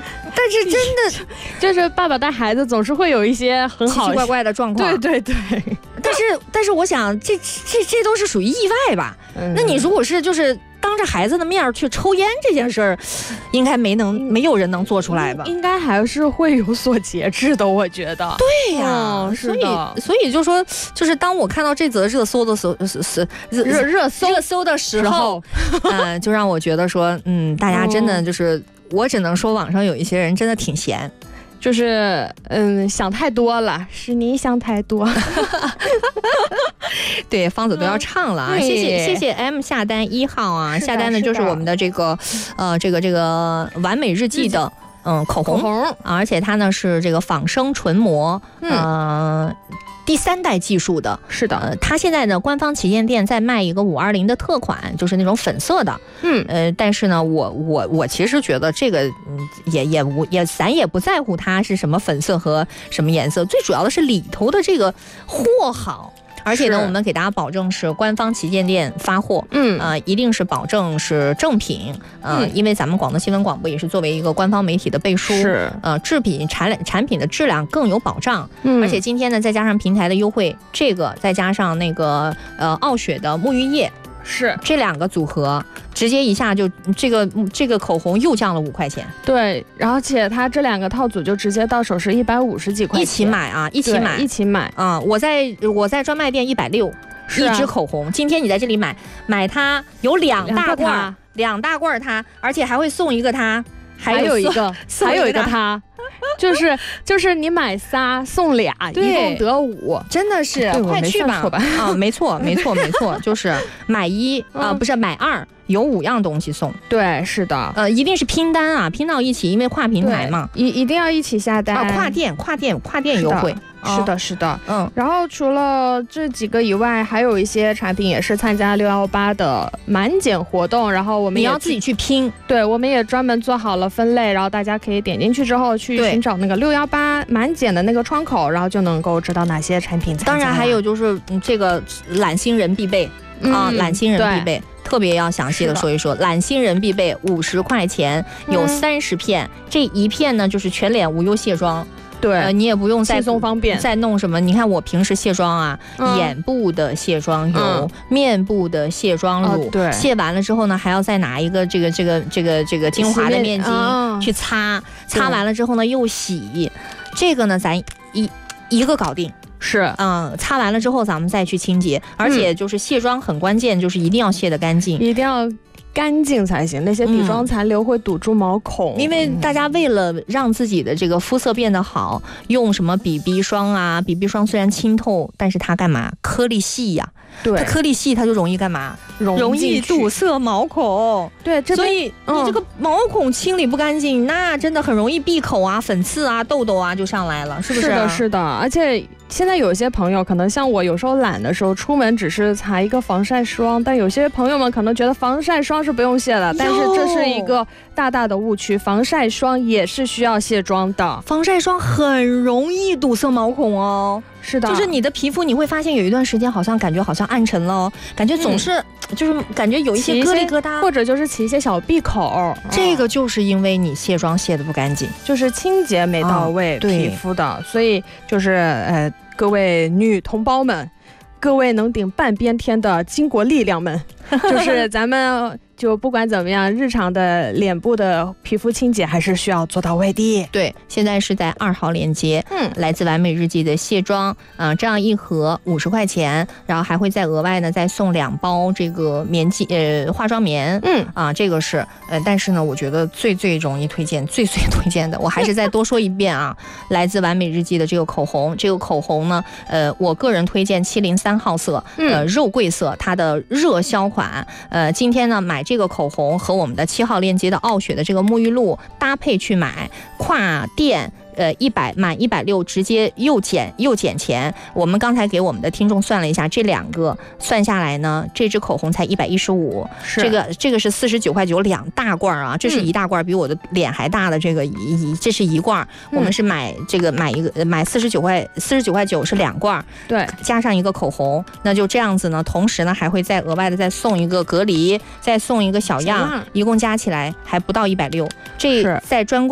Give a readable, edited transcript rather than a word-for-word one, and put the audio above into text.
但是真的就是爸爸带孩子总是会有一些很好奇奇怪怪的状况。 对。 但是我想这都是属于意外吧？那你如果是就是当着孩子的面去抽烟这件事儿，应该没有人能做出来吧？ 应该还是会有所节制的，我觉得。 对呀，所以就说，就是当我看到这则热搜的时候，热搜的时候，就让我觉得说，大家真的就是，我只能说网上有一些人真的挺闲。 就是想太多了，是你想太多。 对，方子都要唱了啊！谢谢 M 下单1号啊，下单的就是我们的这个完美日记的口红，而且它呢是这个仿生纯膜，第3代技术的。 是的， 它现在呢官方旗舰店在卖一个520的特款，就是那种粉色的。但是呢我其实觉得这个咱也不在乎它是什么粉色和什么颜色，最主要的是里头的这个货好。而且呢，我们给大家保证是官方旗舰店发货，一定是保证是正品，因为咱们广东新闻广播也是作为一个官方媒体的背书， 是产品的质量更有保障，而且今天呢再加上平台的优惠，这个再加上那个傲雪的沐浴液。 是这2个组合，直接一下就这个口红又降了5块钱。 对，而且它这2个套组就直接到手是150几块钱， 一起买啊，一起买啊！我在专卖店160，一支口红。今天你在这里买它有2大罐它，而且还会送一个它，还有一个它。就是你买3送2，一共得5， 真的是快去吧！啊，没错，就是买1不是买2，有5样东西送。 对，是的， 一定是拼单啊，拼到一起，因为跨平台嘛， 一定要一起下单跨店优惠。 是的，然后除了这几个以外，还有一些产品也是参加618的满减活动，然后我们你要自己去拼。 对，我们也专门做好了分类，然后大家可以点进去之后去寻找那个618满减的那个窗口，然后就能够知道哪些产品参加。 当然还有就是这个懒新人必备懒新人必备。特别要详细的说一说，懒新人必备50块钱，有30片，这一片呢就是全脸无忧卸妆。 对， 你也不用再轻松方便再弄什么。你看我平时卸妆啊，眼部的卸妆油，面部的卸妆乳， 对， 卸完了之后呢，还要再拿一个这个精华的面巾去擦完了之后呢又洗，这个呢咱一个搞定。 是， 擦完了之后咱们再去清洁，而且就是卸妆很关键，就是一定要卸得干净， 一定要干净才行，那些底妆残留会堵住毛孔。 因为大家为了让自己的这个肤色变得好，用什么 BB 霜啊 ，BB 霜虽然清透，但是它干嘛？颗粒细呀。 对， 它颗粒细，它就容易干嘛？容易堵塞毛孔。 对， 所以你这个毛孔清理不干净，那真的很容易闭口啊、粉刺啊、痘痘啊就上来了，是不是？ 是的，而且现在有些朋友可能像我，有时候懒的时候出门只是擦一个防晒霜，但有些朋友们可能觉得防晒霜是不用卸的，但是这是一个大的误区，防晒霜也是需要卸妆的。 防晒霜很容易堵塞毛孔哦。 是的， 就是你的皮肤你会发现有一段时间感觉好像暗沉了哦，感觉总是就是感觉有一些疙璃疙瘩， 或者就是起一些小闭口， 这个就是因为你卸妆卸得不干净， 就是清洁没到位皮肤的。所以就是各位女同胞们，各位能顶半边天的巾帼力量们，就是咱们就不管怎么样，日常的脸部的皮肤清洁还是需要做到位的。 对，现在是在2号链接，来自完美日记的卸妆，这样一盒50块钱，然后还会再额外呢再送2包这个化妆棉，这个是但是呢，我觉得最容易推荐、最推荐的，我还是再多说一遍啊，来自完美日记的这个口红，这个口红呢，我个人推荐703号色，肉桂色，它的热销款，今天呢买这个口红和我们的7号链接的傲雪的这个沐浴露搭配去买，跨店100满160直接又减钱。我们刚才给我们的听众算了一下，这2个算下来呢，这支口红才115，这个是49块92大罐啊，这是一大罐，比我的脸还大的这个这是一罐，我们是买49块9是2罐， 对，加上一个口红，那就这样子呢，同时呢还会再额外的再送一个隔离，再送一个小样，一共加起来还不到160，这在专柜